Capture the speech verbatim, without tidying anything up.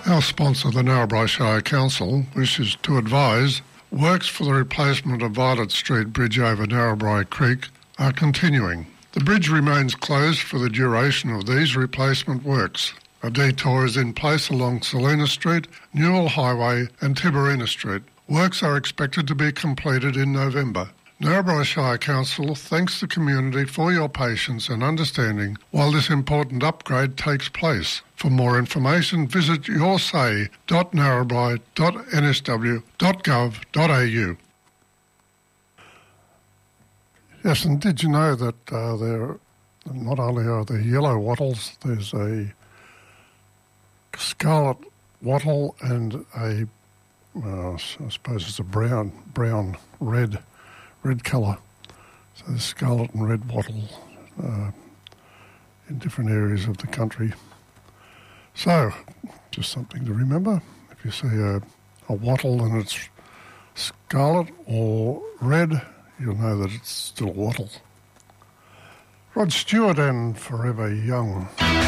Our sponsor, the Narrabri Shire Council, wishes to advise works for the replacement of Violet Street Bridge over Narrabri Creek are continuing. The bridge remains closed for the duration of these replacement works. A detour is in place along Selina Street, Newell Highway and Tiberina Street. Works are expected to be completed in November. Narrabri Shire Council thanks the community for your patience and understanding while this important upgrade takes place. For more information, visit your say dot narrabri dot n s w dot gov dot a u. Yes, and did you know that uh, there not only are there yellow wattles, there's a scarlet wattle and a, uh, I suppose it's a brown, brown, red, red colour. So there's scarlet and red wattle uh, in different areas of the country. So, just something to remember. If you see a, a wattle and it's scarlet or red, you'll know that it's still a wattle. Rod Stewart and Forever Young.